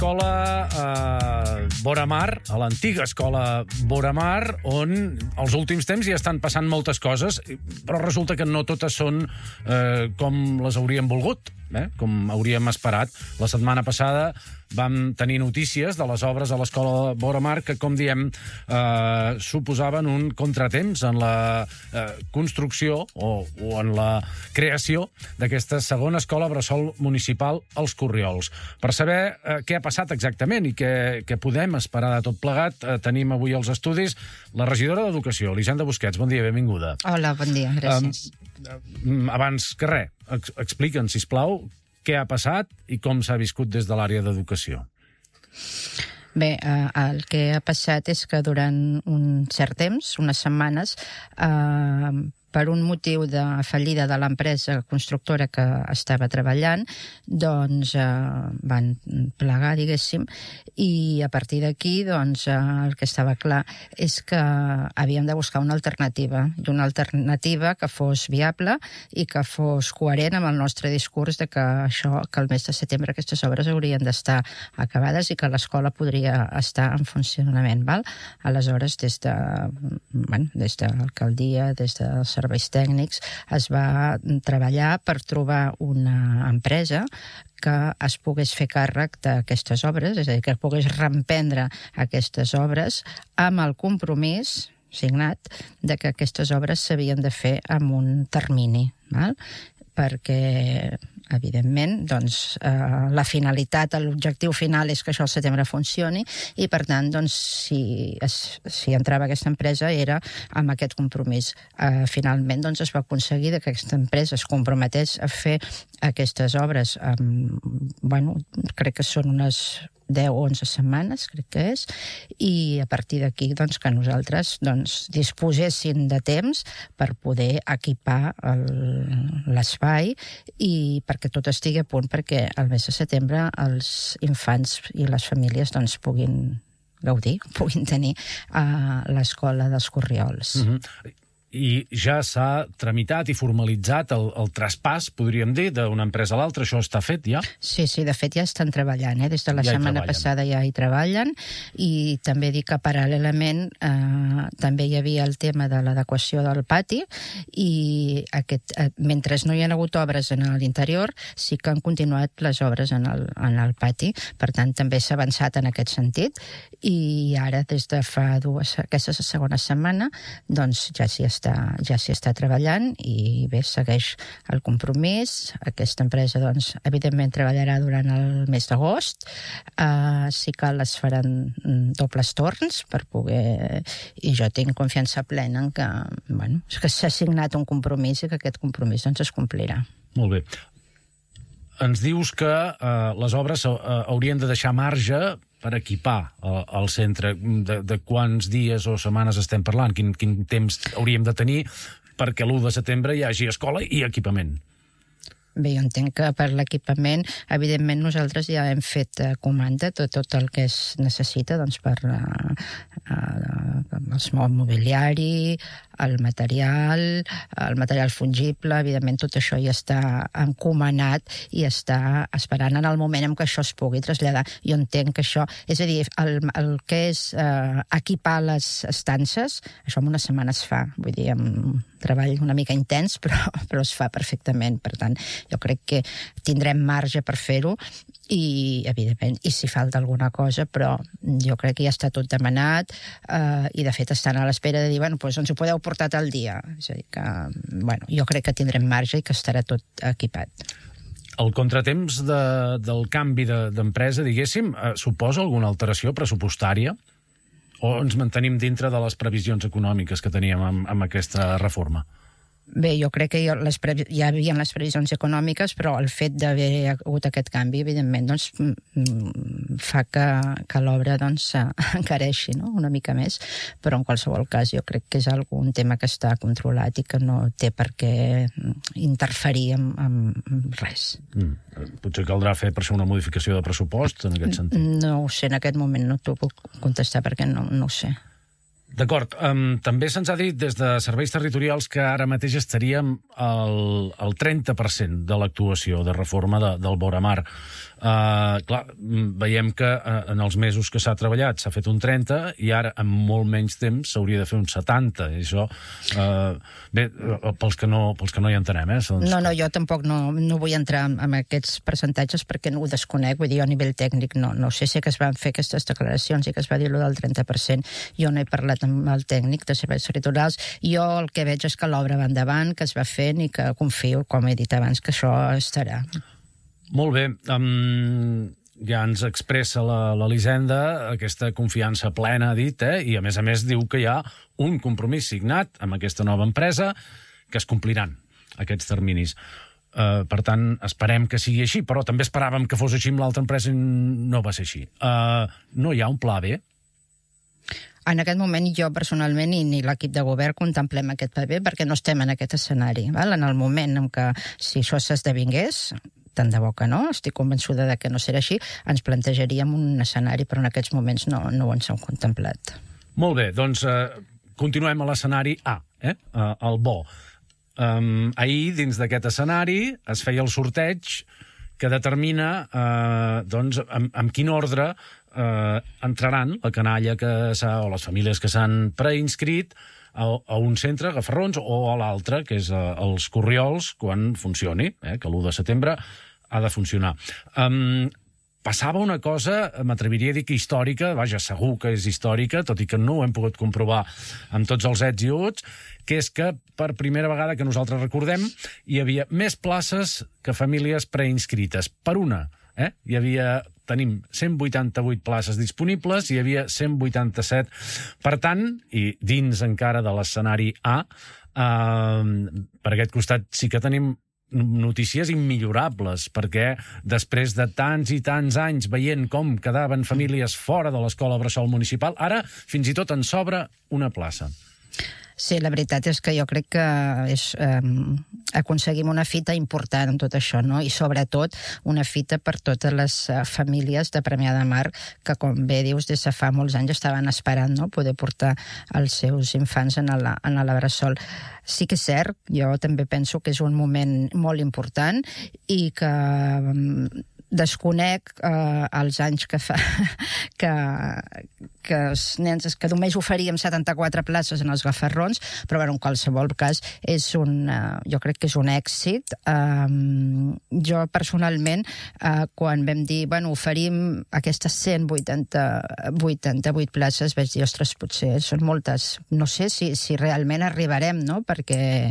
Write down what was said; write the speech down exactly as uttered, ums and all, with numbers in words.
l'escola eh, Boramar, a l'antiga escola Boramar, on els últims temps ja estan passant moltes coses, però resulta que no totes són eh, com les hauríem volgut, eh? com hauríem esperat. La setmana passada vam tenir notícies de les obres a l'escola Boramar que, com diem, eh, suposaven un contratemps en la eh, construcció o, o en la creació d'aquesta segona escola bressol municipal als Corriols. Per saber eh, què ha passat exactament i què, què podem esperar de tot plegat, eh, tenim avui als estudis la regidora d'Educació, Elisenda Busquets. Bon dia, benvinguda. Hola, bon dia, gràcies. Um, abans que res, ex explica'ns, sisplau, què ha passat i com s'ha viscut des de l'àrea d'educació. Bé, eh, el que ha passat és que durant un cert temps, unes setmanes, eh, per un motiu de fallida de l'empresa constructora que estava treballant, doncs eh, van plegar, diguéssim, i a partir d'aquí doncs, eh, el que estava clar és que havíem de buscar una alternativa, i una alternativa que fos viable i que fos coherent amb el nostre discurs de que això, que el mes de setembre aquestes obres haurien d'estar acabades i que l'escola podria estar en funcionament, val? Aleshores, des de, bueno, des de l'alcaldia, des de serveis tècnics, es va treballar per trobar una empresa que es pogués fer càrrec d'aquestes obres, és a dir, que pogués reemprendre aquestes obres amb el compromís signat de que aquestes obres s'havien de fer amb un termini, val? Perquè, evidentment, doncs, eh, la finalitat, l'objectiu final és que això al setembre funcioni i, per tant, doncs, si, es, si entrava aquesta empresa era amb aquest compromís. Eh, finalment, doncs, es va aconseguir que aquesta empresa es comprometés a fer aquestes obres amb, bueno, crec que són unes deu o onze setmanes, crec que és, i a partir d'aquí doncs, que nosaltres doncs, disposessin de temps per poder equipar l'espai i perquè tot estigui a punt perquè el mes de setembre els infants i les famílies doncs, puguin gaudir, puguin tenir uh, l'escola dels Corriols. Mm-hmm. I ja s'ha tramitat i formalitzat el, el traspàs, podríem dir, d'una empresa a l'altra. Això està fet, ja? Sí, sí, de fet ja estan treballant. Eh? Des de la ja setmana passada ja hi treballen i també dic que paral·lelament eh, també hi havia el tema de l'adequació del pati i aquest, eh, mentre no hi ha hagut obres en l'interior, sí que han continuat les obres en el, en el pati. Per tant, també s'ha avançat en aquest sentit i ara, des de fa dues, aquesta segona setmana, doncs ja s'hi està Està, ja s'hi està treballant i bé, segueix el compromís. Aquesta empresa, doncs, evidentment treballarà durant el mes d'agost. Uh, sí que les faran dobles torns per poder... I jo tinc confiança plena en que, bueno, que s'ha signat un compromís i que aquest compromís doncs, es complirà. Molt bé. Ens dius que uh, les obres uh, haurien de deixar marge per equipar uh, el centre. De, de quants dies o setmanes estem parlant? Quin, quin temps hauríem de tenir perquè l'u de setembre hi hagi escola i equipament? Bé, jo entenc que per l'equipament, evidentment nosaltres ja hem fet uh, comanda tot, tot el que es necessita doncs, per uh, uh, el mobiliari, el material, el material fungible, evidentment tot això ja està encomanat i està esperant en el moment en què això es pugui traslladar. Jo entenc que això, és a dir, el, el que és uh, equipar les estances, això en una setmana es fa, vull dir, amb treball una mica intens, però, però es fa perfectament. Per tant, jo crec que tindrem marge per fer-ho i, evidentment, i si falta alguna cosa, però jo crec que ja està tot demanat eh, i, de fet, estan a l'espera de dir, bueno, doncs ens ho podeu portar tal dia. És a dir, que, bueno, jo crec que tindrem marge i que estarà tot equipat. El contratemps de, del canvi d'empresa, de, diguéssim, eh, suposa alguna alteració pressupostària? O ens mantenim dintre de les previsions econòmiques que teníem amb, amb aquesta reforma? Bé, jo crec que jo, les previ... ja hi havia les previsions econòmiques, però el fet d'haver hagut aquest canvi, evidentment, doncs, fa que, que l'obra doncs, encareixi, no? Una mica més, però en qualsevol cas jo crec que és algun tema que està controlat i que no té per què interferir amb, amb res. Mm. Potser caldrà fer per això una modificació de pressupost en aquest sentit? No ho sé, en aquest moment no t'ho puc contestar perquè no, no ho sé. D'acord. Um, també se'ns ha dit des de serveis territorials que ara mateix estaríem al, al trenta per cent de l'actuació de reforma de, del Boramar. Uh, clar, veiem que uh, en els mesos que s'ha treballat s'ha fet un trenta i ara en molt menys temps s'hauria de fer un setanta. I això, uh, bé, pels que, no, pels que no hi entenem, eh? Doncs... No, no, jo tampoc no, no vull entrar en, en aquests percentatges perquè no ho desconec, vull dir, a nivell tècnic no, no sé, sé que es van fer aquestes declaracions i que es va dir allò del trenta per cent. Jo no he parlat amb el tècnic de serveis territorials. Jo el que veig és que l'obra va endavant, que es va fent i que confio, com he dit abans, que això estarà. Molt bé. Um, ja ens expressa l'Elisenda aquesta confiança plena, ha dit, eh? I a més a més diu que hi ha un compromís signat amb aquesta nova empresa que es compliran aquests terminis. Uh, per tant, esperem que sigui així, però també esperàvem que fos així amb l'altra empresa i no va ser així. Uh, no hi ha un pla B? En aquest moment jo personalment i ni l'equip de govern contemplem aquest pla B perquè no estem en aquest escenari. Val? En el moment en què si això s'esdevingués, tant de bo que no, estic convençuda de que no serà així, ens plantejaríem un escenari, però en aquests moments no, no ho ens hem contemplat. Molt bé, doncs eh, continuem a l'escenari A, eh? Uh, el bo. Um, ahir, dins d'aquest escenari, es feia el sorteig que determina eh, doncs, en, en quin ordre eh, entraran la canalla que o les famílies que s'han preinscrit a, a un centre, a Gafarrons, o a l'altre, que és a, als Corriols, quan funcioni, eh, que l'u de setembre ha de funcionar. Um, passava una cosa, m'atreviria a dir que històrica, vaja, segur que és històrica, tot i que no ho hem pogut comprovar amb tots els ets i uts, que és que per primera vegada que nosaltres recordem hi havia més places que famílies preinscrites. Per una, eh? Hi havia, tenim cent vuitanta-vuit places disponibles, hi havia cent vuitanta-set. Per tant, i dins encara de l'escenari A, eh, per aquest costat sí que tenim notícies immillorables, perquè després de tants i tants anys veient com quedaven famílies fora de l'escola bressol municipal, ara fins i tot en sobra una plaça. Sí, la veritat és que jo crec que és, eh, aconseguim una fita important en tot això, no? I sobretot una fita per totes les eh, famílies de Premià de Mar que, com bé dius, des de fa molts anys estaven esperant, no?, poder portar els seus infants en la, en la bressol. Sí que és cert, jo també penso que és un moment molt important i que desconec eh, els anys que fa que, que els nens que només oferíem setanta-quatre places en els Gafarrons, però bueno, en qualsevol cas és un, eh, jo crec que és un èxit. Eh, jo personalment eh, quan vam dir, bueno, oferim aquestes cent vuitanta-vuit places, vaig dir, ostres, potser són moltes, no sé si, si realment arribarem, no?, perquè